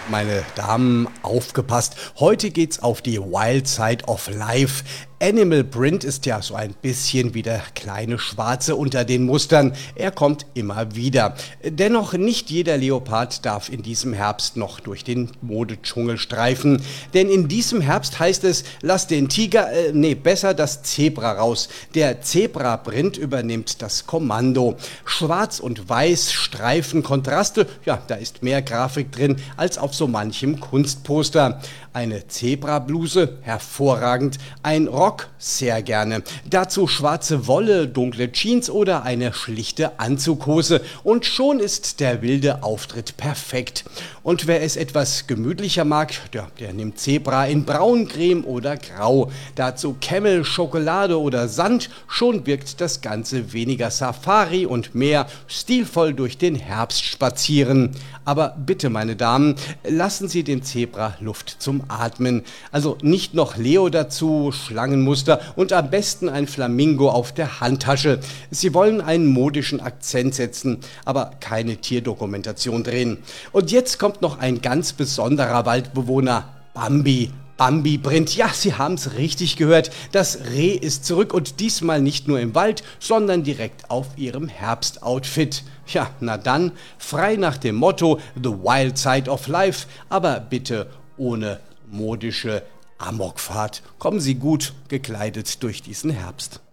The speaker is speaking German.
Meine Damen, aufgepasst. Heute geht's auf die Wild Side of Life. Animal Print ist ja so ein bisschen wie der kleine Schwarze unter den Mustern. Er kommt immer wieder. Dennoch, nicht jeder Leopard darf in diesem Herbst noch durch den Modedschungel streifen. Denn in diesem Herbst heißt es, lass den Tiger, besser das Zebra raus. Der Zebra Print übernimmt das Kommando. Schwarz und Weiß, Streifen, Kontraste, ja, da ist mehr Grafik drin als auf so manchem Kunstposter. Eine Zebra-Bluse, hervorragend. Ein Rock, sehr gerne. Dazu schwarze Wolle, dunkle Jeans oder eine schlichte Anzughose. Und schon ist der wilde Auftritt perfekt. Und wer es etwas gemütlicher mag, der nimmt Zebra in Braun, Creme oder Grau. Dazu Camel, Schokolade oder Sand. Schon wirkt das Ganze weniger Safari und mehr stilvoll durch den Herbst spazieren. Aber bitte, meine Damen, lassen Sie dem Zebra Luft zum Atmen. Also nicht noch Leo dazu, Schlangenmuster und am besten ein Flamingo auf der Handtasche. Sie wollen einen modischen Akzent setzen, aber keine Tierdokumentation drehen. Und jetzt kommt noch ein ganz besonderer Waldbewohner, Bambi. Bambi Print, ja, Sie haben es richtig gehört. Das Reh ist zurück und diesmal nicht nur im Wald, sondern direkt auf Ihrem Herbstoutfit. Ja, na dann, frei nach dem Motto The Wild Side of Life, aber bitte ohne modische Amokfahrt. Kommen Sie gut gekleidet durch diesen Herbst.